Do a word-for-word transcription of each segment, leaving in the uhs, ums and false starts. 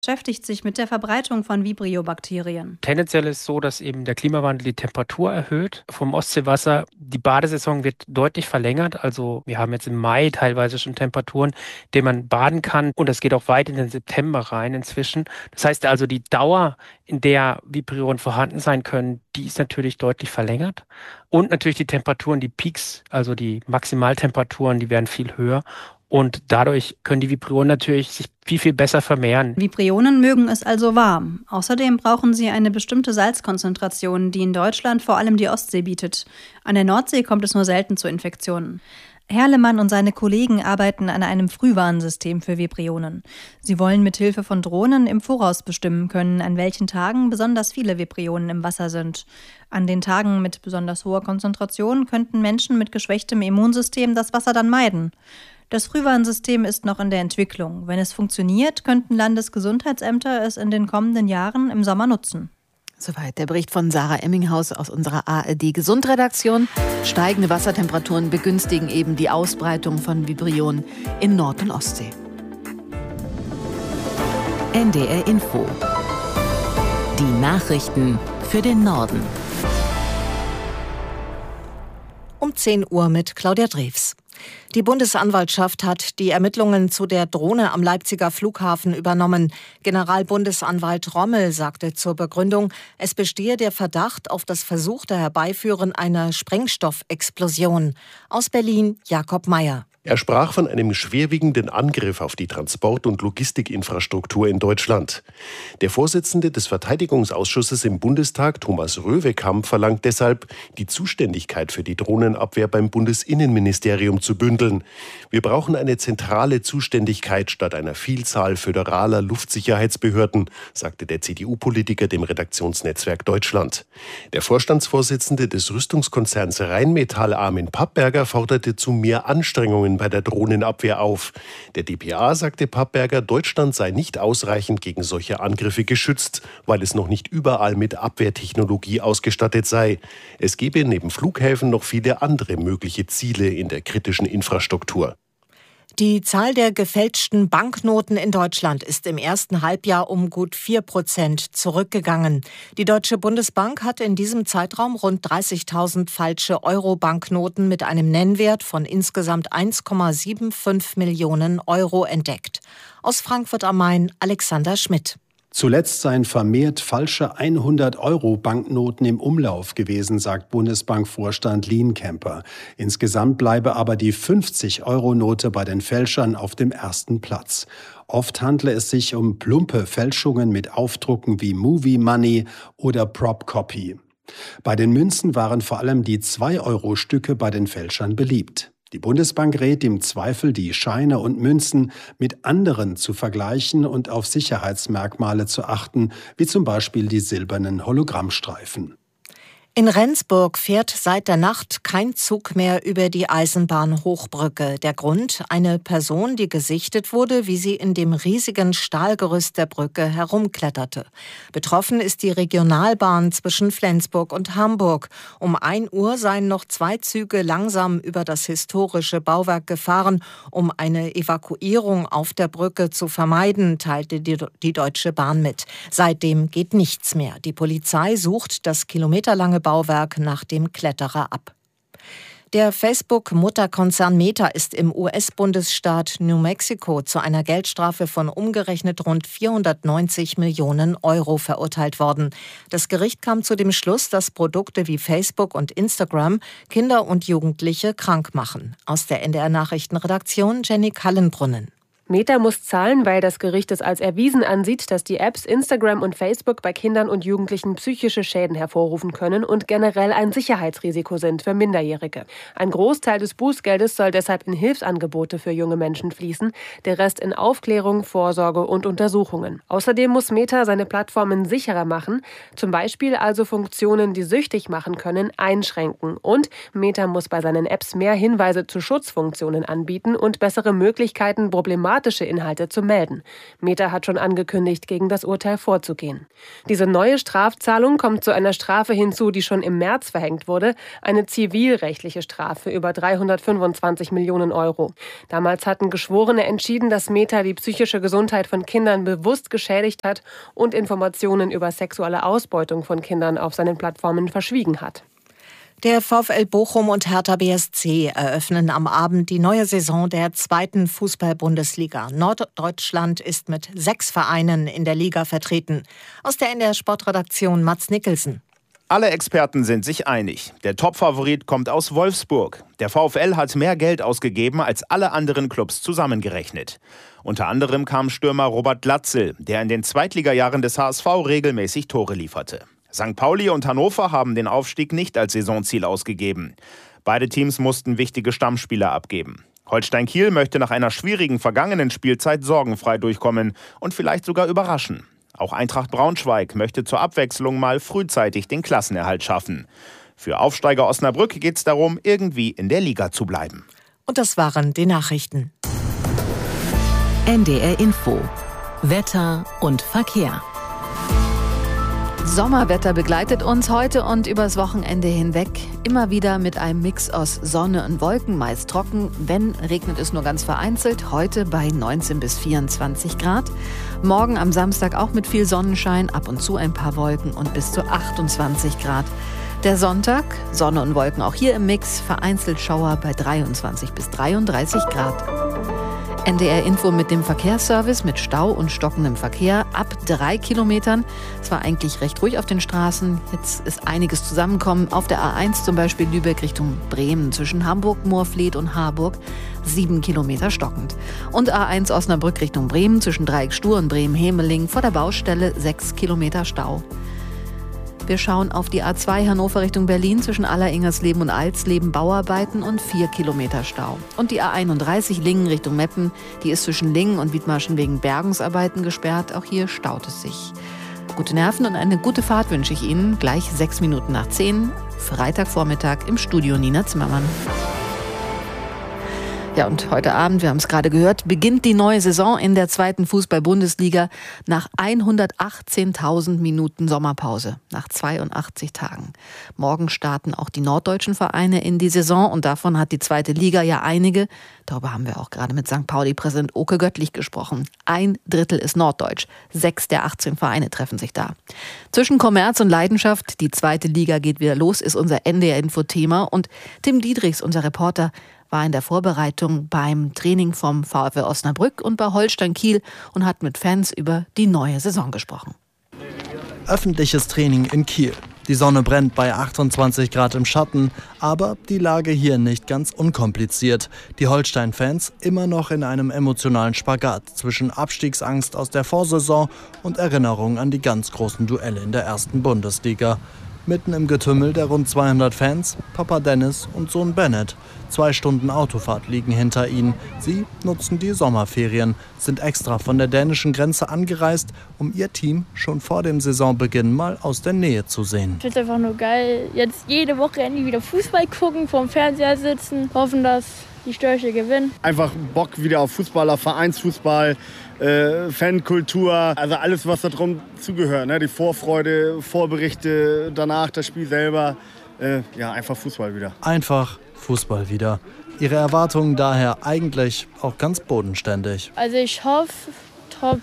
beschäftigt sich mit der Verbreitung von Vibrio-Bakterien. Tendenziell ist es so, dass eben der Klimawandel die Temperatur erhöht vom Ostseewasser. Die Badesaison wird deutlich verlängert. Also wir haben jetzt im Mai teilweise schon Temperaturen, in denen man baden kann. Und das geht auch weit in den September rein inzwischen. Das heißt also, die Dauer, in der Vibrionen vorhanden sein können, die ist natürlich deutlich verlängert. Und natürlich die Temperaturen, die Peaks, also die Maximaltemperaturen, die werden viel höher. Und dadurch können die Vibrionen natürlich sich viel, viel besser vermehren. Vibrionen mögen es also warm. Außerdem brauchen sie eine bestimmte Salzkonzentration, die in Deutschland vor allem die Ostsee bietet. An der Nordsee kommt es nur selten zu Infektionen. Herlemann und seine Kollegen arbeiten an einem Frühwarnsystem für Vibrionen. Sie wollen mit Hilfe von Drohnen im Voraus bestimmen können, an welchen Tagen besonders viele Vibrionen im Wasser sind. An den Tagen mit besonders hoher Konzentration könnten Menschen mit geschwächtem Immunsystem das Wasser dann meiden. Das Frühwarnsystem ist noch in der Entwicklung. Wenn es funktioniert, könnten Landesgesundheitsämter es in den kommenden Jahren im Sommer nutzen. Soweit der Bericht von Sarah Emminghaus aus unserer A R D-Gesundredaktion. Steigende Wassertemperaturen begünstigen eben die Ausbreitung von Vibrionen in Nord- und Ostsee. N D R Info. Die Nachrichten für den Norden. Um zehn Uhr mit Claudia Drews. Die Bundesanwaltschaft hat die Ermittlungen zu der Drohne am Leipziger Flughafen übernommen. Generalbundesanwalt Rommel sagte zur Begründung, es bestehe der Verdacht auf das versuchte Herbeiführen einer Sprengstoffexplosion. Aus Berlin Jakob Mayer. Er sprach von einem schwerwiegenden Angriff auf die Transport- und Logistikinfrastruktur in Deutschland. Der Vorsitzende des Verteidigungsausschusses im Bundestag, Thomas Röwekamp, verlangt deshalb, die Zuständigkeit für die Drohnenabwehr beim Bundesinnenministerium zu bündeln. Wir brauchen eine zentrale Zuständigkeit statt einer Vielzahl föderaler Luftsicherheitsbehörden, sagte der C D U-Politiker dem Redaktionsnetzwerk Deutschland. Der Vorstandsvorsitzende des Rüstungskonzerns Rheinmetall, Armin Pappberger, forderte zu mehr Anstrengungen bei der Drohnenabwehr auf. Der D P A sagte Pappberger, Deutschland sei nicht ausreichend gegen solche Angriffe geschützt, weil es noch nicht überall mit Abwehrtechnologie ausgestattet sei. Es gebe neben Flughäfen noch viele andere mögliche Ziele in der kritischen Infrastruktur. Die Zahl der gefälschten Banknoten in Deutschland ist im ersten Halbjahr um gut vier Prozent zurückgegangen. Die Deutsche Bundesbank hat in diesem Zeitraum rund dreißigtausend falsche Euro-Banknoten mit einem Nennwert von insgesamt eins Komma fünfundsiebzig Millionen Euro entdeckt. Aus Frankfurt am Main Alexander Schmidt. Zuletzt seien vermehrt falsche hundert-Euro-Banknoten im Umlauf gewesen, sagt Bundesbankvorstand Lienkemper. Insgesamt bleibe aber die fünfzig-Euro-Note bei den Fälschern auf dem ersten Platz. Oft handle es sich um plumpe Fälschungen mit Aufdrucken wie Movie Money oder Prop Copy. Bei den Münzen waren vor allem die zwei-Euro-Stücke bei den Fälschern beliebt. Die Bundesbank rät im Zweifel, die Scheine und Münzen mit anderen zu vergleichen und auf Sicherheitsmerkmale zu achten, wie zum Beispiel die silbernen Hologrammstreifen. In Rendsburg fährt seit der Nacht kein Zug mehr über die Eisenbahnhochbrücke. Der Grund: eine Person, die gesichtet wurde, wie sie in dem riesigen Stahlgerüst der Brücke herumkletterte. Betroffen ist die Regionalbahn zwischen Flensburg und Hamburg. Um ein Uhr seien noch zwei Züge langsam über das historische Bauwerk gefahren, um eine Evakuierung auf der Brücke zu vermeiden, teilte die, die Deutsche Bahn mit. Seitdem geht nichts mehr. Die Polizei sucht das kilometerlange Bauwerk nach dem Kletterer ab. Der Facebook-Mutterkonzern Meta ist im U S-Bundesstaat New Mexico zu einer Geldstrafe von umgerechnet rund vierhundertneunzig Millionen Euro verurteilt worden. Das Gericht kam zu dem Schluss, dass Produkte wie Facebook und Instagram Kinder und Jugendliche krank machen. Aus der N D R-Nachrichtenredaktion Jenny Kallenbrunnen. Meta muss zahlen, weil das Gericht es als erwiesen ansieht, dass die Apps Instagram und Facebook bei Kindern und Jugendlichen psychische Schäden hervorrufen können und generell ein Sicherheitsrisiko sind für Minderjährige. Ein Großteil des Bußgeldes soll deshalb in Hilfsangebote für junge Menschen fließen, der Rest in Aufklärung, Vorsorge und Untersuchungen. Außerdem muss Meta seine Plattformen sicherer machen, zum Beispiel also Funktionen, die süchtig machen können, einschränken. Und Meta muss bei seinen Apps mehr Hinweise zu Schutzfunktionen anbieten und bessere Möglichkeiten, problematisch pornografische Inhalte zu melden. Meta hat schon angekündigt, gegen das Urteil vorzugehen. Diese neue Strafzahlung kommt zu einer Strafe hinzu, die schon im März verhängt wurde, eine zivilrechtliche Strafe über dreihundertfünfundzwanzig Millionen Euro. Damals hatten Geschworene entschieden, dass Meta die psychische Gesundheit von Kindern bewusst geschädigt hat und Informationen über sexuelle Ausbeutung von Kindern auf seinen Plattformen verschwiegen hat. Der VfL Bochum und Hertha B S C eröffnen am Abend die neue Saison der zweiten Fußball-Bundesliga. Norddeutschland ist mit sechs Vereinen in der Liga vertreten. Aus der N D R-Sportredaktion Mats Nicholson. Alle Experten sind sich einig. Der Topfavorit kommt aus Wolfsburg. Der VfL hat mehr Geld ausgegeben als alle anderen Clubs zusammengerechnet. Unter anderem kam Stürmer Robert Glatzel, der in den Zweitligajahren des H S V regelmäßig Tore lieferte. Sankt Pauli und Hannover haben den Aufstieg nicht als Saisonziel ausgegeben. Beide Teams mussten wichtige Stammspieler abgeben. Holstein Kiel möchte nach einer schwierigen vergangenen Spielzeit sorgenfrei durchkommen und vielleicht sogar überraschen. Auch Eintracht Braunschweig möchte zur Abwechslung mal frühzeitig den Klassenerhalt schaffen. Für Aufsteiger Osnabrück geht es darum, irgendwie in der Liga zu bleiben. Und das waren die Nachrichten. N D R Info. Wetter und Verkehr. Sommerwetter begleitet uns heute und übers Wochenende hinweg. Immer wieder mit einem Mix aus Sonne und Wolken, meist trocken. Wenn, regnet es nur ganz vereinzelt. Heute bei neunzehn bis vierundzwanzig Grad. Morgen am Samstag auch mit viel Sonnenschein, ab und zu ein paar Wolken und bis zu achtundzwanzig Grad. Der Sonntag, Sonne und Wolken auch hier im Mix, vereinzelt Schauer bei dreiundzwanzig bis dreiunddreißig Grad. N D R Info mit dem Verkehrsservice mit Stau und stockendem Verkehr ab drei Kilometern. Es war eigentlich recht ruhig auf den Straßen. Jetzt ist einiges zusammengekommen. Auf der A eins zum Beispiel Lübeck Richtung Bremen zwischen Hamburg, Moorfleet und Harburg. Sieben Kilometer stockend. Und A eins Osnabrück Richtung Bremen zwischen Dreieckstuhr und Bremen-Hemeling vor der Baustelle sechs Kilometer Stau. Wir schauen auf die A zwei Hannover Richtung Berlin zwischen Aller-Ingersleben und Alsleben Bauarbeiten und vier Kilometer Stau. Und die A einunddreißig Lingen Richtung Meppen, die ist zwischen Lingen und Wiedmarschen wegen Bergungsarbeiten gesperrt. Auch hier staut es sich. Gute Nerven und eine gute Fahrt wünsche ich Ihnen. Gleich sechs Minuten nach zehn, Freitagvormittag im Studio Nina Zimmermann. Ja, und heute Abend, wir haben es gerade gehört, beginnt die neue Saison in der zweiten Fußball-Bundesliga nach hundertachtzehntausend Minuten Sommerpause, nach zweiundachtzig Tagen. Morgen starten auch die norddeutschen Vereine in die Saison und davon hat die zweite Liga ja einige. Darüber haben wir auch gerade mit Sankt Pauli-Präsident Oke Göttlich gesprochen. Ein Drittel ist norddeutsch. Sechs der achtzehn Vereine treffen sich da. Zwischen Kommerz und Leidenschaft, die zweite Liga geht wieder los, ist unser N D R-Info-Thema. Und Tim Diedrichs, unser Reporter, war in der Vorbereitung beim Training vom VfL Osnabrück und bei Holstein Kiel und hat mit Fans über die neue Saison gesprochen. Öffentliches Training in Kiel. Die Sonne brennt bei achtundzwanzig Grad im Schatten, aber die Lage hier nicht ganz unkompliziert. Die Holstein-Fans immer noch in einem emotionalen Spagat zwischen Abstiegsangst aus der Vorsaison und Erinnerung an die ganz großen Duelle in der ersten Bundesliga. Mitten im Getümmel der rund zweihundert Fans, Papa Dennis und Sohn Bennett. Zwei Stunden Autofahrt liegen hinter ihnen. Sie nutzen die Sommerferien, sind extra von der dänischen Grenze angereist, um ihr Team schon vor dem Saisonbeginn mal aus der Nähe zu sehen. Ich finde es einfach nur geil, jetzt jede Woche endlich wieder Fußball gucken, vorm Fernseher sitzen, hoffen, dass die Störche gewinnen. Einfach Bock wieder auf Fußballer, Vereinsfußball, äh, Fankultur, also alles, was da drum zugehört. Ne? Die Vorfreude, Vorberichte, danach das Spiel selber. Äh, ja, einfach Fußball wieder. Einfach Fußball wieder. Ihre Erwartungen daher eigentlich auch ganz bodenständig. Also ich hoffe, Top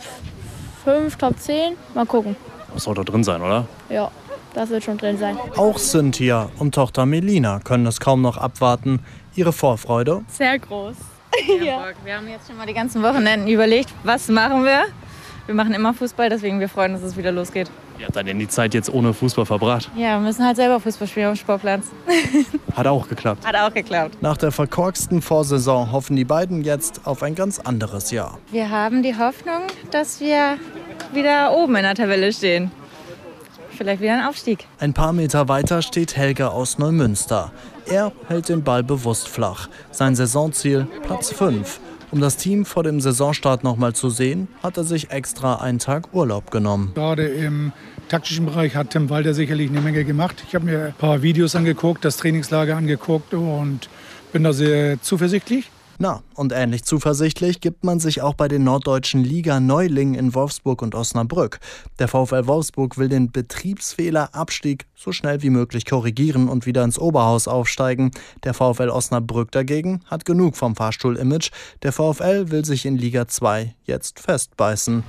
fünf, Top zehn. Mal gucken. Das soll doch drin sein, oder? Ja, das wird schon drin sein. Auch Cynthia und Tochter Melina können es kaum noch abwarten. Ihre Vorfreude? Sehr groß. Ja. Wir haben jetzt schon mal die ganzen Wochenenden überlegt, was machen wir. Wir machen immer Fußball, deswegen wir freuen uns, dass es wieder losgeht. Ihr habt dann denn die Zeit jetzt ohne Fußball verbracht? Ja, wir müssen halt selber Fußball spielen auf dem Sportplatz. Hat auch geklappt. Hat auch geklappt. Nach der verkorksten Vorsaison hoffen die beiden jetzt auf ein ganz anderes Jahr. Wir haben die Hoffnung, dass wir wieder oben in der Tabelle stehen. Vielleicht wieder ein Aufstieg. Ein paar Meter weiter steht Helge aus Neumünster. Er hält den Ball bewusst flach. Sein Saisonziel Platz fünf. Um das Team vor dem Saisonstart noch mal zu sehen, hat er sich extra einen Tag Urlaub genommen. Gerade im taktischen Bereich hat Tim Walter sicherlich eine Menge gemacht. Ich habe mir ein paar Videos angeguckt, das Trainingslager angeguckt und bin da sehr zuversichtlich. Na, und ähnlich zuversichtlich gibt man sich auch bei den norddeutschen Liga-Neulingen in Wolfsburg und Osnabrück. Der VfL Wolfsburg will den Betriebsfehler-Abstieg so schnell wie möglich korrigieren und wieder ins Oberhaus aufsteigen. Der VfL Osnabrück dagegen hat genug vom Fahrstuhl-Image. Der VfL will sich in Liga zwei jetzt festbeißen.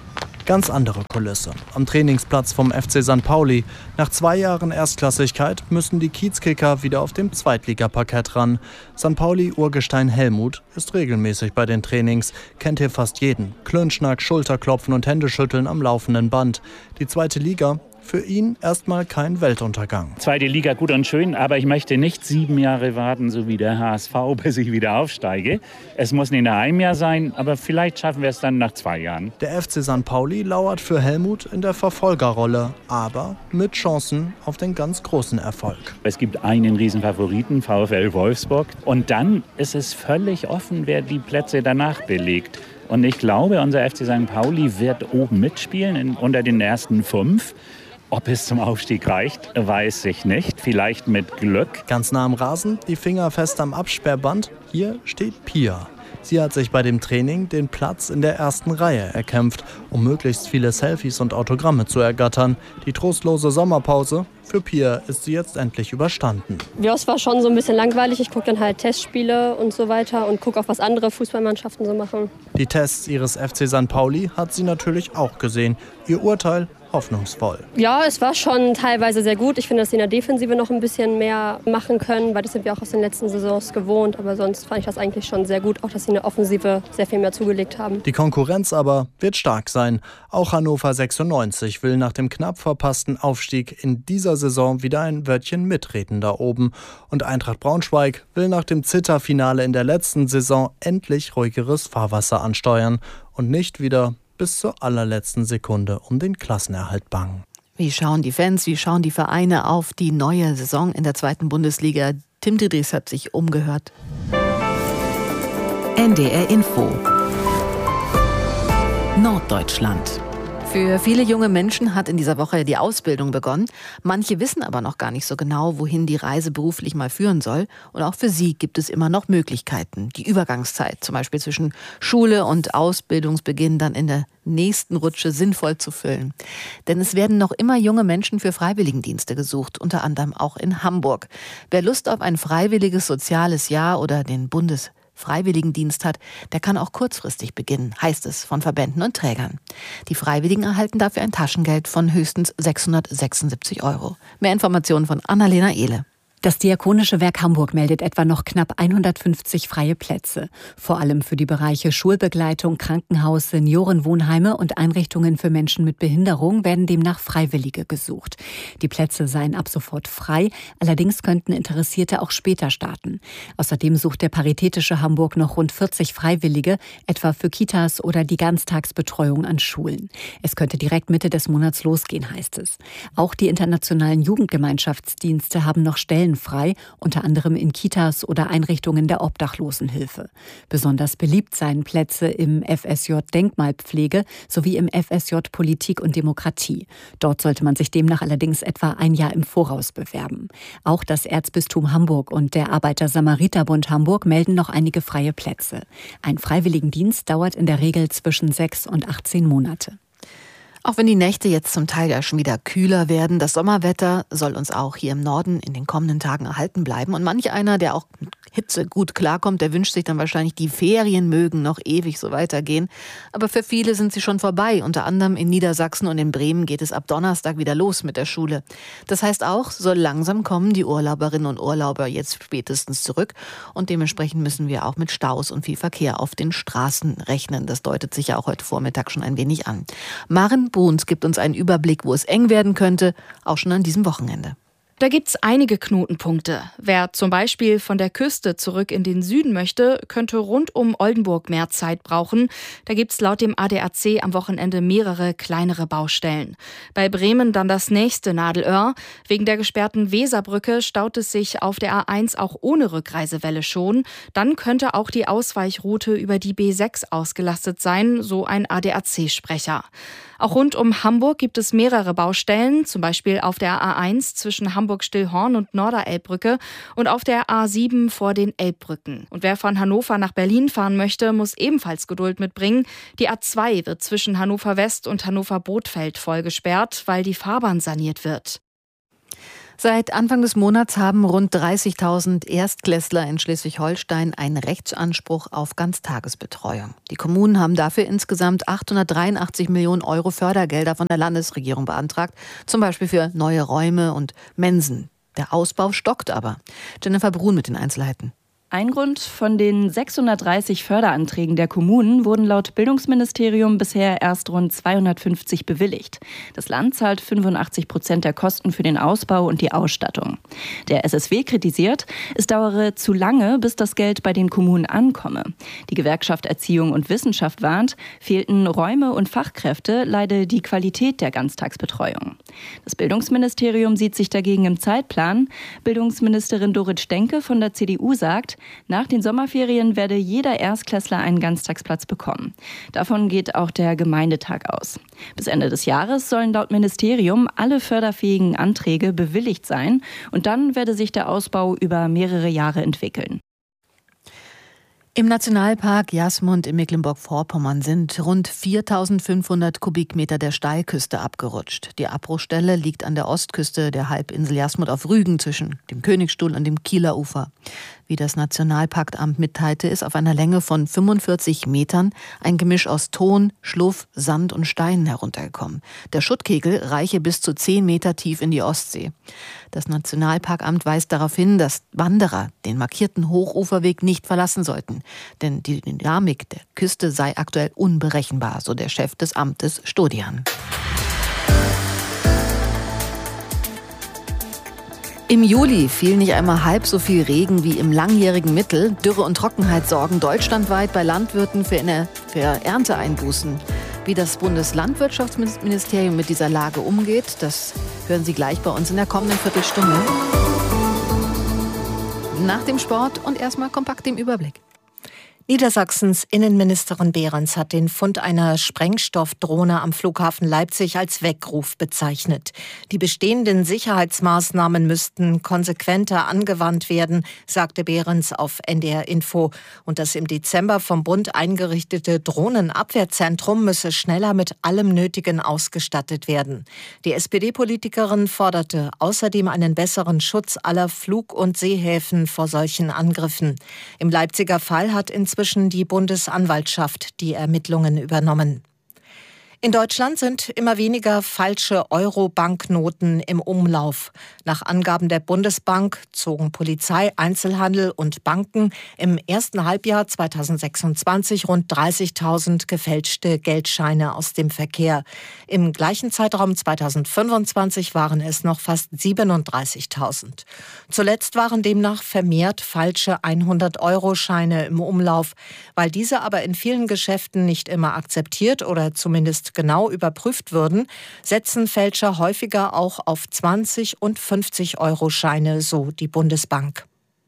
Ganz andere Kulisse. Am Trainingsplatz vom F C Sankt Pauli. Nach zwei Jahren Erstklassigkeit müssen die Kiezkicker wieder auf dem Zweitligaparkett ran. Sankt Pauli-Urgestein Helmut ist regelmäßig bei den Trainings. Kennt hier fast jeden. Klönschnack, Schulterklopfen und Händeschütteln am laufenden Band. Die zweite Liga, für ihn erstmal kein Weltuntergang. Zweite Liga gut und schön, aber ich möchte nicht sieben Jahre warten, so wie der H S V, bis ich wieder aufsteige. Es muss nicht nach einem Jahr sein, aber vielleicht schaffen wir es dann nach zwei Jahren. Der F C Sankt Pauli lauert für Helmut in der Verfolgerrolle, aber mit Chancen auf den ganz großen Erfolg. Es gibt einen Riesenfavoriten, VfL Wolfsburg. Und dann ist es völlig offen, wer die Plätze danach belegt. Und ich glaube, unser F C Sankt Pauli wird oben mitspielen, in, unter den ersten fünf. Ob es zum Aufstieg reicht, weiß ich nicht. Vielleicht mit Glück. Ganz nah am Rasen, die Finger fest am Absperrband. Hier steht Pia. Sie hat sich bei dem Training den Platz in der ersten Reihe erkämpft, um möglichst viele Selfies und Autogramme zu ergattern. Die trostlose Sommerpause, für Pia ist sie jetzt endlich überstanden. Ja, es war schon so ein bisschen langweilig. Ich gucke dann halt Testspiele und so weiter und gucke auch, was andere Fußballmannschaften so machen. Die Tests ihres F C Sankt Pauli hat sie natürlich auch gesehen. Ihr Urteil hoffnungsvoll. Ja, es war schon teilweise sehr gut. Ich finde, dass sie in der Defensive noch ein bisschen mehr machen können, weil das sind wir auch aus den letzten Saisons gewohnt. Aber sonst fand ich das eigentlich schon sehr gut, auch dass sie in der Offensive sehr viel mehr zugelegt haben. Die Konkurrenz aber wird stark sein. Auch Hannover sechsundneunzig will nach dem knapp verpassten Aufstieg in dieser Saison wieder ein Wörtchen mitreden da oben. Und Eintracht Braunschweig will nach dem Zitterfinale in der letzten Saison endlich ruhigeres Fahrwasser ansteuern und nicht wieder bis zur allerletzten Sekunde um den Klassenerhalt bangen. Wie schauen die Fans, wie schauen die Vereine auf die neue Saison in der zweiten Bundesliga? Tim Dries hat sich umgehört. N D R Info Norddeutschland. Für viele junge Menschen hat in dieser Woche die Ausbildung begonnen. Manche wissen aber noch gar nicht so genau, wohin die Reise beruflich mal führen soll. Und auch für sie gibt es immer noch Möglichkeiten. Die Übergangszeit, zum Beispiel zwischen Schule und Ausbildungsbeginn, dann in der nächsten Rutsche sinnvoll zu füllen. Denn es werden noch immer junge Menschen für Freiwilligendienste gesucht, unter anderem auch in Hamburg. Wer Lust auf ein freiwilliges soziales Jahr oder den Bundes Freiwilligendienst hat, der kann auch kurzfristig beginnen, heißt es von Verbänden und Trägern. Die Freiwilligen erhalten dafür ein Taschengeld von höchstens sechshundertsechsundsiebzig Euro. Mehr Informationen von Annalena Ehle. Das Diakonische Werk Hamburg meldet etwa noch knapp hundertfünfzig freie Plätze. Vor allem für die Bereiche Schulbegleitung, Krankenhaus, Seniorenwohnheime und Einrichtungen für Menschen mit Behinderung werden demnach Freiwillige gesucht. Die Plätze seien ab sofort frei, allerdings könnten Interessierte auch später starten. Außerdem sucht der Paritätische Hamburg noch rund vierzig Freiwillige, etwa für Kitas oder die Ganztagsbetreuung an Schulen. Es könnte direkt Mitte des Monats losgehen, heißt es. Auch die internationalen Jugendgemeinschaftsdienste haben noch Stellen frei, unter anderem in Kitas oder Einrichtungen der Obdachlosenhilfe. Besonders beliebt seien Plätze im F S J Denkmalpflege sowie im F S J Politik und Demokratie. Dort sollte man sich demnach allerdings etwa ein Jahr im Voraus bewerben. Auch das Erzbistum Hamburg und der Arbeiter-Samariter-Bund Hamburg melden noch einige freie Plätze. Ein Freiwilligendienst dauert in der Regel zwischen sechs und achtzehn Monate. Auch wenn die Nächte jetzt zum Teil ja schon wieder kühler werden, das Sommerwetter soll uns auch hier im Norden in den kommenden Tagen erhalten bleiben. Und manch einer, der auch mit Hitze gut klarkommt, der wünscht sich dann wahrscheinlich, die Ferien mögen noch ewig so weitergehen. Aber für viele sind sie schon vorbei. Unter anderem in Niedersachsen und in Bremen geht es ab Donnerstag wieder los mit der Schule. Das heißt auch, so langsam kommen die Urlauberinnen und Urlauber jetzt spätestens zurück. Und dementsprechend müssen wir auch mit Staus und viel Verkehr auf den Straßen rechnen. Das deutet sich ja auch heute Vormittag schon ein wenig an. Maren Bruns gibt uns einen Überblick, wo es eng werden könnte, auch schon an diesem Wochenende. Da gibt's einige Knotenpunkte. Wer zum Beispiel von der Küste zurück in den Süden möchte, könnte rund um Oldenburg mehr Zeit brauchen. Da gibt's laut dem A D A C am Wochenende mehrere kleinere Baustellen. Bei Bremen dann das nächste Nadelöhr. Wegen der gesperrten Weserbrücke staut es sich auf der A eins auch ohne Rückreisewelle schon. Dann könnte auch die Ausweichroute über die B sechs ausgelastet sein, so ein A D A C-Sprecher. Auch rund um Hamburg gibt es mehrere Baustellen, zum Beispiel auf der A eins zwischen Hamburg-Stillhorn und Norderelbbrücke und auf der A sieben vor den Elbbrücken. Und wer von Hannover nach Berlin fahren möchte, muss ebenfalls Geduld mitbringen. Die A zwei wird zwischen Hannover West und Hannover Bothfeld voll gesperrt, weil die Fahrbahn saniert wird. Seit Anfang des Monats haben rund dreißigtausend Erstklässler in Schleswig-Holstein einen Rechtsanspruch auf Ganztagesbetreuung. Die Kommunen haben dafür insgesamt achthundertdreiundachtzig Millionen Euro Fördergelder von der Landesregierung beantragt, zum Beispiel für neue Räume und Mensen. Der Ausbau stockt aber. Jennifer Brun mit den Einzelheiten. Ein Grund: von den sechshundertdreißig Förderanträgen der Kommunen wurden laut Bildungsministerium bisher erst rund zweihundertfünfzig bewilligt. Das Land zahlt fünfundachtzig Prozent der Kosten für den Ausbau und die Ausstattung. Der S S W kritisiert, es dauere zu lange, bis das Geld bei den Kommunen ankomme. Die Gewerkschaft Erziehung und Wissenschaft warnt, fehlten Räume und Fachkräfte, leide die Qualität der Ganztagsbetreuung. Das Bildungsministerium sieht sich dagegen im Zeitplan. Bildungsministerin Dorit Stenke von der C D U sagt, nach den Sommerferien werde jeder Erstklässler einen Ganztagsplatz bekommen. Davon geht auch der Gemeindetag aus. Bis Ende des Jahres sollen laut Ministerium alle förderfähigen Anträge bewilligt sein und dann werde sich der Ausbau über mehrere Jahre entwickeln. Im Nationalpark Jasmund in Mecklenburg-Vorpommern sind rund viertausendfünfhundert Kubikmeter der Steilküste abgerutscht. Die Abbruchstelle liegt an der Ostküste der Halbinsel Jasmund auf Rügen zwischen dem Königstuhl und dem Kieler Ufer. Wie das Nationalparkamt mitteilte, ist auf einer Länge von fünfundvierzig Metern ein Gemisch aus Ton, Schluff, Sand und Steinen heruntergekommen. Der Schuttkegel reiche bis zu zehn Meter tief in die Ostsee. Das Nationalparkamt weist darauf hin, dass Wanderer den markierten Hochuferweg nicht verlassen sollten. Denn die Dynamik der Küste sei aktuell unberechenbar, so der Chef des Amtes Stodian. Im Juli fiel nicht einmal halb so viel Regen wie im langjährigen Mittel. Dürre und Trockenheit sorgen deutschlandweit bei Landwirten für, eine, für Ernteeinbußen. Wie das Bundeslandwirtschaftsministerium mit dieser Lage umgeht, das hören Sie gleich bei uns in der kommenden Viertelstunde. Nach dem Sport und erstmal kompakt im Überblick. Niedersachsens Innenministerin Behrens hat den Fund einer Sprengstoffdrohne am Flughafen Leipzig als Weckruf bezeichnet. Die bestehenden Sicherheitsmaßnahmen müssten konsequenter angewandt werden, sagte Behrens auf N D R Info. Und das im Dezember vom Bund eingerichtete Drohnenabwehrzentrum müsse schneller mit allem Nötigen ausgestattet werden. Die S P D-Politikerin forderte außerdem einen besseren Schutz aller Flug- und Seehäfen vor solchen Angriffen. Im Leipziger Fall hat inzwischen Inzwischen die Bundesanwaltschaft die Ermittlungen übernommen. In Deutschland sind immer weniger falsche Euro-Banknoten im Umlauf. Nach Angaben der Bundesbank zogen Polizei, Einzelhandel und Banken im ersten Halbjahr zweitausendsechsundzwanzig rund dreißigtausend gefälschte Geldscheine aus dem Verkehr. Im gleichen Zeitraum zweitausendfünfundzwanzig waren es noch fast siebenunddreißigtausend. Zuletzt waren demnach vermehrt falsche hundert-Euro-Scheine im Umlauf. Weil diese aber in vielen Geschäften nicht immer akzeptiert oder zumindest genau überprüft würden, setzen Fälscher häufiger auch auf zwanzig- und fünfzig-Euro-Scheine, so die Bundesbank.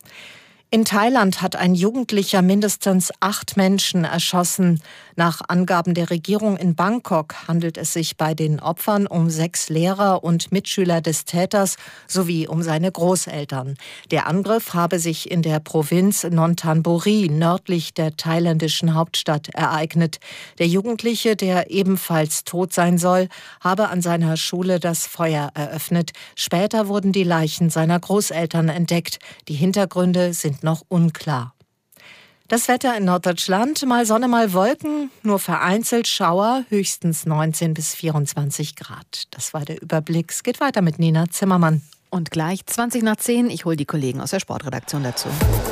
In Thailand hat ein Jugendlicher mindestens acht Menschen erschossen. Nach Angaben der Regierung in Bangkok handelt es sich bei den Opfern um sechs Lehrer und Mitschüler des Täters sowie um seine Großeltern. Der Angriff habe sich in der Provinz Nonthaburi nördlich der thailändischen Hauptstadt ereignet. Der Jugendliche, der ebenfalls tot sein soll, habe an seiner Schule das Feuer eröffnet. Später wurden die Leichen seiner Großeltern entdeckt. Die Hintergründe sind noch unklar. Das Wetter in Norddeutschland: mal Sonne, mal Wolken, nur vereinzelt Schauer, höchstens neunzehn bis vierundzwanzig Grad. Das war der Überblick. Es geht weiter mit Nina Zimmermann. Und gleich zwanzig nach zehn, ich hole die Kollegen aus der Sportredaktion dazu.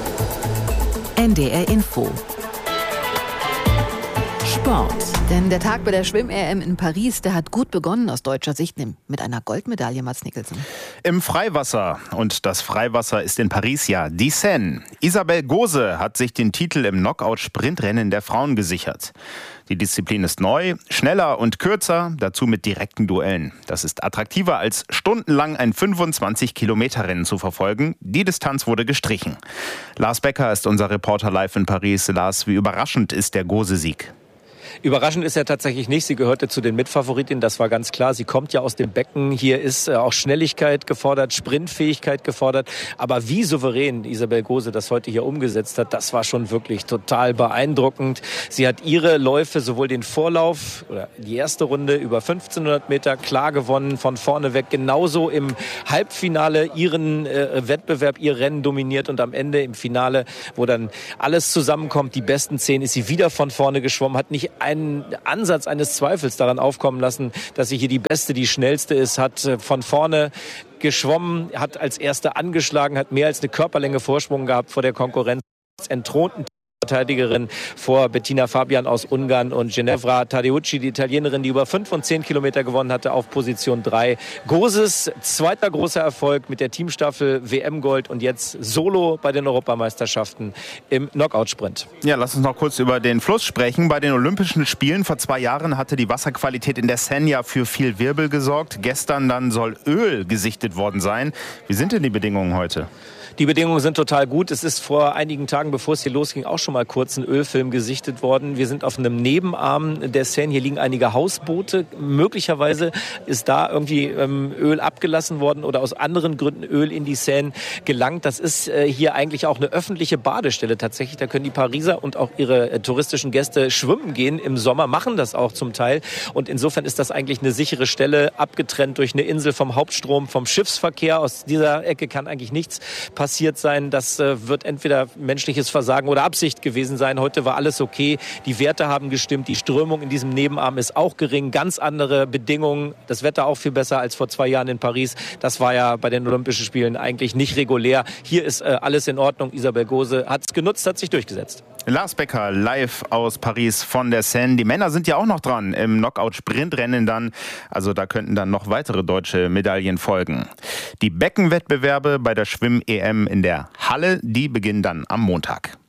N D R Info. Sport. Denn der Tag bei der Schwimm-E M in Paris, der hat gut begonnen aus deutscher Sicht mit einer Goldmedaille, Mats Nicholson. Im Freiwasser. Und das Freiwasser ist in Paris ja die Seine. Isabel Gose hat sich den Titel im Knockout-Sprintrennen der Frauen gesichert. Die Disziplin ist neu, schneller und kürzer, dazu mit direkten Duellen. Das ist attraktiver als stundenlang ein fünfundzwanzig-Kilometer-Rennen zu verfolgen. Die Distanz wurde gestrichen. Lars Becker ist unser Reporter live in Paris. Lars, wie überraschend ist der Gose-Sieg? Überraschend ist ja tatsächlich nicht. Sie gehörte zu den Mitfavoritinnen, das war ganz klar. Sie kommt ja aus dem Becken. Hier ist auch Schnelligkeit gefordert, Sprintfähigkeit gefordert. Aber wie souverän Isabel Gose das heute hier umgesetzt hat, das war schon wirklich total beeindruckend. Sie hat ihre Läufe, sowohl den Vorlauf oder die erste Runde über fünfzehnhundert Meter klar gewonnen, von vorne weg. Genauso im Halbfinale ihren äh, Wettbewerb, ihr Rennen dominiert und am Ende im Finale, wo dann alles zusammenkommt, die besten zehn, ist sie wieder von vorne geschwommen, hat nicht einen Ansatz eines Zweifels daran aufkommen lassen, dass sie hier die Beste, die Schnellste ist, hat äh, von vorne geschwommen, hat als Erste angeschlagen, hat mehr als eine Körperlänge Vorsprung gehabt vor der Konkurrenz, entthronten Verteidigerin vor Bettina Fabian aus Ungarn und Ginevra Tadeucci, die Italienerin, die über fünf und zehn Kilometer gewonnen hatte, auf Position drei. Goses zweiter großer Erfolg mit der Teamstaffel W M-Gold und jetzt solo bei den Europameisterschaften im Knockout-Sprint. Ja, lass uns noch kurz über den Fluss sprechen. Bei den Olympischen Spielen vor zwei Jahren hatte die Wasserqualität in der Seine ja für viel Wirbel gesorgt. Gestern dann soll Öl gesichtet worden sein. Wie sind denn die Bedingungen heute? Die Bedingungen sind total gut. Es ist vor einigen Tagen, bevor es hier losging, auch schon mal kurz ein Ölfilm gesichtet worden. Wir sind auf einem Nebenarm der Seine. Hier liegen einige Hausboote. Möglicherweise ist da irgendwie ähm, Öl abgelassen worden oder aus anderen Gründen Öl in die Seine gelangt. Das ist äh, hier eigentlich auch eine öffentliche Badestelle tatsächlich. Da können die Pariser und auch ihre äh, touristischen Gäste schwimmen gehen im Sommer, machen das auch zum Teil. Und insofern ist das eigentlich eine sichere Stelle, abgetrennt durch eine Insel vom Hauptstrom, vom Schiffsverkehr. Aus dieser Ecke kann eigentlich nichts passieren. passiert sein. Das äh, wird entweder menschliches Versagen oder Absicht gewesen sein. Heute war alles okay. Die Werte haben gestimmt. Die Strömung in diesem Nebenarm ist auch gering. Ganz andere Bedingungen. Das Wetter auch viel besser als vor zwei Jahren in Paris. Das war ja bei den Olympischen Spielen eigentlich nicht regulär. Hier ist äh, alles in Ordnung. Isabel Gose hat es genutzt, hat sich durchgesetzt. Lars Becker live aus Paris von der Seine. Die Männer sind ja auch noch dran im Knockout-Sprintrennen dann. Also da könnten dann noch weitere deutsche Medaillen folgen. Die Beckenwettbewerbe bei der Schwimm-E M in der Halle, die beginnen dann am Montag.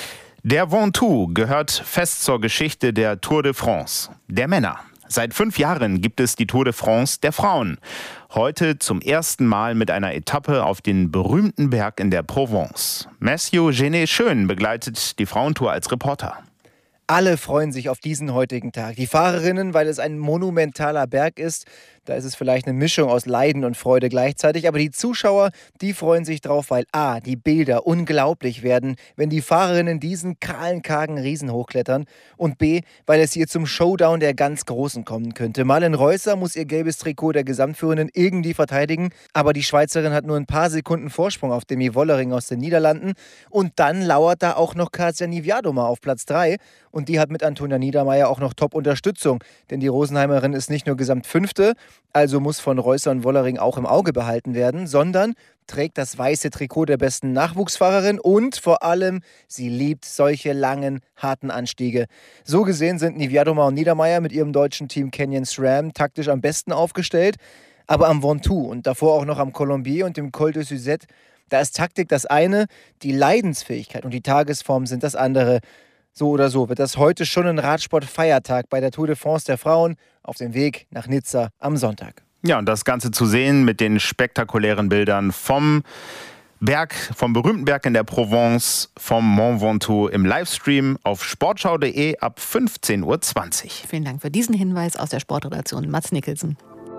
Der Ventoux gehört fest zur Geschichte der Tour de France der Männer. Seit fünf Jahren gibt es die Tour de France der Frauen. Heute zum ersten Mal mit einer Etappe auf den berühmten Berg in der Provence. Mathieu Genet-Schön begleitet die Frauentour als Reporter. Alle freuen sich auf diesen heutigen Tag. Die Fahrerinnen, weil es ein monumentaler Berg ist. Da ist es vielleicht eine Mischung aus Leiden und Freude gleichzeitig. Aber die Zuschauer, die freuen sich drauf, weil A, die Bilder unglaublich werden, wenn die Fahrerinnen diesen kahlen, kargen Riesen hochklettern. Und B, weil es hier zum Showdown der ganz Großen kommen könnte. Marlen Reusser muss ihr gelbes Trikot der Gesamtführenden irgendwie verteidigen. Aber die Schweizerin hat nur ein paar Sekunden Vorsprung auf Demi Wollering aus den Niederlanden. Und dann lauert da auch noch Kasia Niewiadoma auf Platz drei. Und die hat mit Antonia Niedermeier auch noch Top-Unterstützung. Denn die Rosenheimerin ist nicht nur Gesamtfünfte, also muss von Reusser und Wollering auch im Auge behalten werden, sondern trägt das weiße Trikot der besten Nachwuchsfahrerin und vor allem, sie liebt solche langen, harten Anstiege. So gesehen sind Niewiadoma und Niedermeier mit ihrem deutschen Team Canyon SRAM taktisch am besten aufgestellt. Aber am Ventoux und davor auch noch am Colombier und dem Col de Suzette, da ist Taktik das eine, die Leidensfähigkeit und die Tagesform sind das andere. So oder so wird das heute schon ein Radsportfeiertag bei der Tour de France der Frauen auf dem Weg nach Nizza am Sonntag. Ja, und das Ganze zu sehen mit den spektakulären Bildern vom Berg, vom berühmten Berg in der Provence, vom Mont Ventoux im Livestream auf sportschau punkt de ab fünfzehn Uhr zwanzig. Vielen Dank für diesen Hinweis aus der Sportredaktion. Mats Nicholson.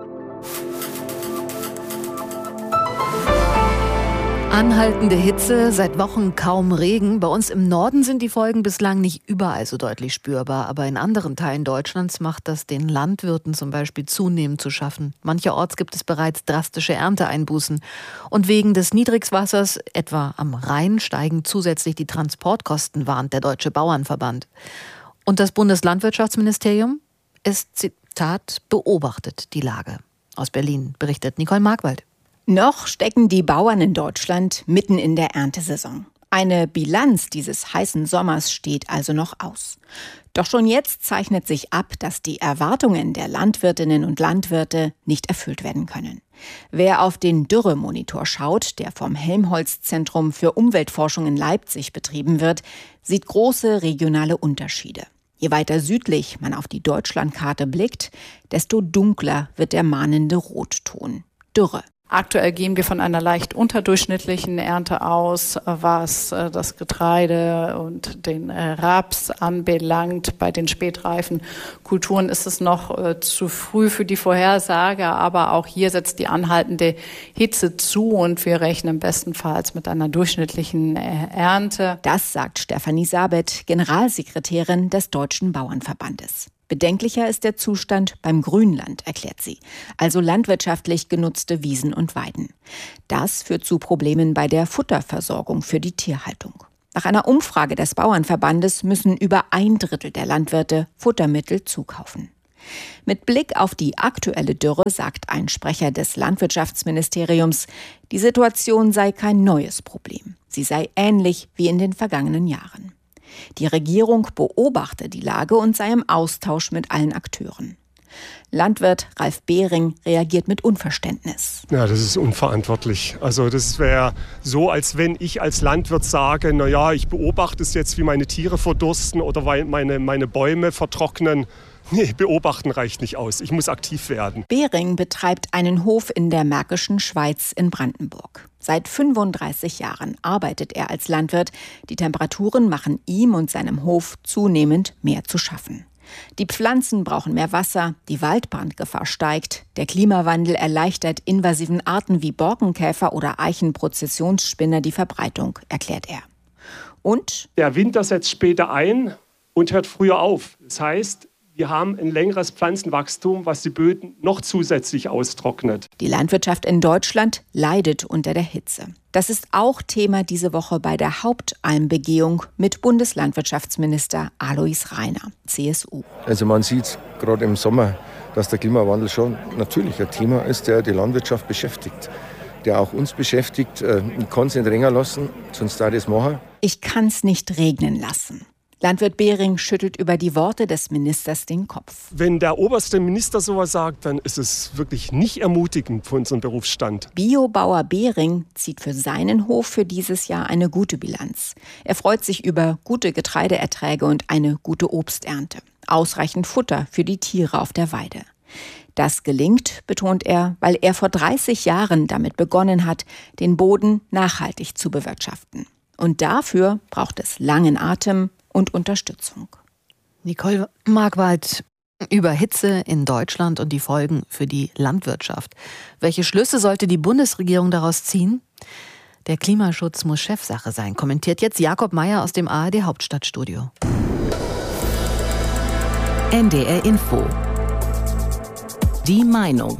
Anhaltende Hitze, seit Wochen kaum Regen. Bei uns im Norden sind die Folgen bislang nicht überall so deutlich spürbar. Aber in anderen Teilen Deutschlands macht das den Landwirten zum Beispiel zunehmend zu schaffen. Mancherorts gibt es bereits drastische Ernteeinbußen. Und wegen des Niedrigwassers, etwa am Rhein, steigen zusätzlich die Transportkosten, warnt der Deutsche Bauernverband. Und das Bundeslandwirtschaftsministerium, es, Zitat, beobachtet die Lage. Aus Berlin berichtet Nicole Markwald. Noch stecken die Bauern in Deutschland mitten in der Erntesaison. Eine Bilanz dieses heißen Sommers steht also noch aus. Doch schon jetzt zeichnet sich ab, dass die Erwartungen der Landwirtinnen und Landwirte nicht erfüllt werden können. Wer auf den Dürremonitor schaut, der vom Helmholtz-Zentrum für Umweltforschung in Leipzig betrieben wird, sieht große regionale Unterschiede. Je weiter südlich man auf die Deutschlandkarte blickt, desto dunkler wird der mahnende Rotton. Dürre. Aktuell gehen wir von einer leicht unterdurchschnittlichen Ernte aus, was das Getreide und den Raps anbelangt. Bei den spätreifen Kulturen ist es noch zu früh für die Vorhersage, aber auch hier setzt die anhaltende Hitze zu und wir rechnen bestenfalls mit einer durchschnittlichen Ernte. Das sagt Stefanie Sabet, Generalsekretärin des Deutschen Bauernverbandes. Bedenklicher ist der Zustand beim Grünland, erklärt sie, also landwirtschaftlich genutzte Wiesen und Weiden. Das führt zu Problemen bei der Futterversorgung für die Tierhaltung. Nach einer Umfrage des Bauernverbandes müssen über ein Drittel der Landwirte Futtermittel zukaufen. Mit Blick auf die aktuelle Dürre sagt ein Sprecher des Landwirtschaftsministeriums, die Situation sei kein neues Problem. Sie sei ähnlich wie in den vergangenen Jahren. Die Regierung beobachte die Lage und sei im Austausch mit allen Akteuren. Landwirt Ralf Behring reagiert mit Unverständnis. Ja, das ist unverantwortlich. Also das wäre so, als wenn ich als Landwirt sage, na ja, ich beobachte es jetzt, wie meine Tiere verdursten oder weil meine, meine Bäume vertrocknen. Nee, beobachten reicht nicht aus. Ich muss aktiv werden. Behring betreibt einen Hof in der Märkischen Schweiz in Brandenburg. Seit fünfunddreißig Jahren arbeitet er als Landwirt. Die Temperaturen machen ihm und seinem Hof zunehmend mehr zu schaffen. Die Pflanzen brauchen mehr Wasser, die Waldbrandgefahr steigt, der Klimawandel erleichtert invasiven Arten wie Borkenkäfer oder Eichenprozessionsspinner die Verbreitung, erklärt er. Und? Der Winter setzt später ein und hört früher auf. Das heißt, wir haben ein längeres Pflanzenwachstum, was die Böden noch zusätzlich austrocknet. Die Landwirtschaft in Deutschland leidet unter der Hitze. Das ist auch Thema diese Woche bei der Hauptalmbegehung mit Bundeslandwirtschaftsminister Alois Rainer, C S U. Also man sieht gerade im Sommer, dass der Klimawandel schon natürlich ein Thema ist, der die Landwirtschaft beschäftigt. Der auch uns beschäftigt. Ich kann es nicht länger lassen, sonst da das machen. Ich kann es nicht regnen lassen. Landwirt Behring schüttelt über die Worte des Ministers den Kopf. Wenn der oberste Minister sowas sagt, dann ist es wirklich nicht ermutigend für unseren Berufsstand. Biobauer Behring zieht für seinen Hof für dieses Jahr eine gute Bilanz. Er freut sich über gute Getreideerträge und eine gute Obsternte. Ausreichend Futter für die Tiere auf der Weide. Das gelingt, betont er, weil er vor dreißig Jahren damit begonnen hat, den Boden nachhaltig zu bewirtschaften. Und dafür braucht es langen Atem und Unterstützung. Nicole Markwald über Hitze in Deutschland und die Folgen für die Landwirtschaft. Welche Schlüsse sollte die Bundesregierung daraus ziehen? Der Klimaschutz muss Chefsache sein, kommentiert jetzt Jakob Meyer aus dem A R D Hauptstadtstudio. N D R Info. Die Meinung.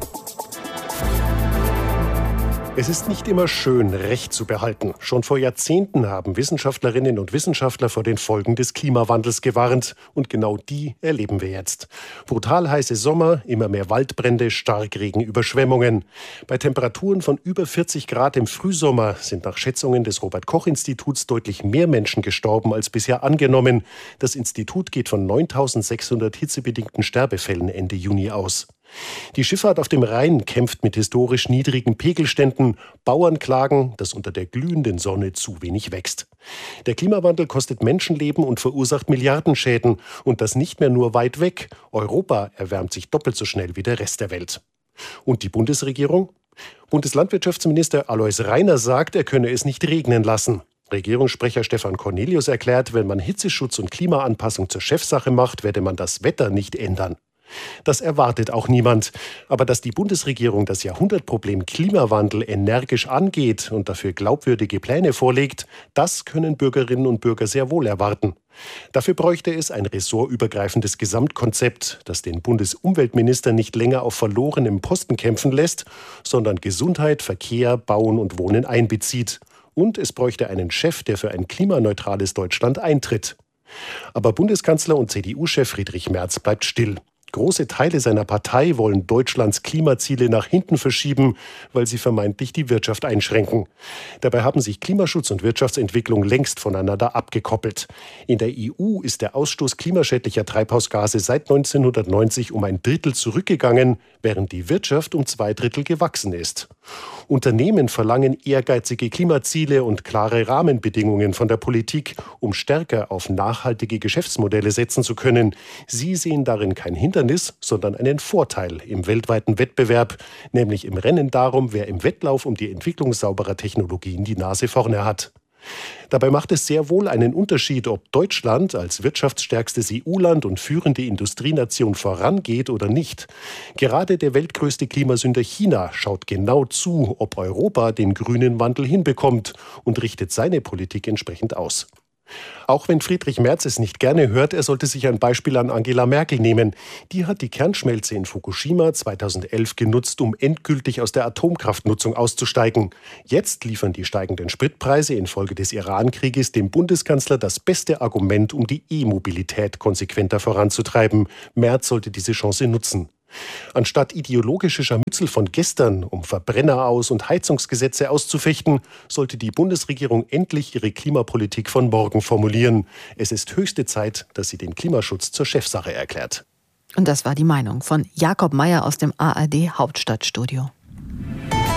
Es ist nicht immer schön, Recht zu behalten. Schon vor Jahrzehnten haben Wissenschaftlerinnen und Wissenschaftler vor den Folgen des Klimawandels gewarnt. Und genau die erleben wir jetzt. Brutal heiße Sommer, immer mehr Waldbrände, Starkregen, Überschwemmungen. Bei Temperaturen von über vierzig Grad im Frühsommer sind nach Schätzungen des Robert-Koch-Instituts deutlich mehr Menschen gestorben als bisher angenommen. Das Institut geht von neuntausendsechshundert hitzebedingten Sterbefällen Ende Juni aus. Die Schifffahrt auf dem Rhein kämpft mit historisch niedrigen Pegelständen. Bauern klagen, dass unter der glühenden Sonne zu wenig wächst. Der Klimawandel kostet Menschenleben und verursacht Milliardenschäden. Und das nicht mehr nur weit weg. Europa erwärmt sich doppelt so schnell wie der Rest der Welt. Und die Bundesregierung? Bundeslandwirtschaftsminister Alois Rainer sagt, er könne es nicht regnen lassen. Regierungssprecher Stefan Cornelius erklärt, wenn man Hitzeschutz und Klimaanpassung zur Chefsache macht, werde man das Wetter nicht ändern. Das erwartet auch niemand. Aber dass die Bundesregierung das Jahrhundertproblem Klimawandel energisch angeht und dafür glaubwürdige Pläne vorlegt, das können Bürgerinnen und Bürger sehr wohl erwarten. Dafür bräuchte es ein ressortübergreifendes Gesamtkonzept, das den Bundesumweltminister nicht länger auf verlorenem Posten kämpfen lässt, sondern Gesundheit, Verkehr, Bauen und Wohnen einbezieht. Und es bräuchte einen Chef, der für ein klimaneutrales Deutschland eintritt. Aber Bundeskanzler und C D U-Chef Friedrich Merz bleibt still. Große Teile seiner Partei wollen Deutschlands Klimaziele nach hinten verschieben, weil sie vermeintlich die Wirtschaft einschränken. Dabei haben sich Klimaschutz und Wirtschaftsentwicklung längst voneinander abgekoppelt. In der E U ist der Ausstoß klimaschädlicher Treibhausgase seit neunzehnhundertneunzig um ein Drittel zurückgegangen, während die Wirtschaft um zwei Drittel gewachsen ist. Unternehmen verlangen ehrgeizige Klimaziele und klare Rahmenbedingungen von der Politik, um stärker auf nachhaltige Geschäftsmodelle setzen zu können. Sie sehen darin kein Hindernis Hindernis, sondern einen Vorteil im weltweiten Wettbewerb, nämlich im Rennen darum, wer im Wettlauf um die Entwicklung sauberer Technologien die Nase vorne hat. Dabei macht es sehr wohl einen Unterschied, ob Deutschland als wirtschaftsstärkstes E U-Land und führende Industrienation vorangeht oder nicht. Gerade der weltgrößte Klimasünder China schaut genau zu, ob Europa den grünen Wandel hinbekommt und richtet seine Politik entsprechend aus. Auch wenn Friedrich Merz es nicht gerne hört, er sollte sich ein Beispiel an Angela Merkel nehmen. Die hat die Kernschmelze in Fukushima zweitausendelf genutzt, um endgültig aus der Atomkraftnutzung auszusteigen. Jetzt liefern die steigenden Spritpreise infolge des Iran-Krieges dem Bundeskanzler das beste Argument, um die E-Mobilität konsequenter voranzutreiben. Merz sollte diese Chance nutzen. Anstatt ideologische Scharmützel von gestern, um Verbrenner aus- und Heizungsgesetze auszufechten, sollte die Bundesregierung endlich ihre Klimapolitik von morgen formulieren. Es ist höchste Zeit, dass sie den Klimaschutz zur Chefsache erklärt. Und das war die Meinung von Jakob Meyer aus dem A R D Hauptstadtstudio.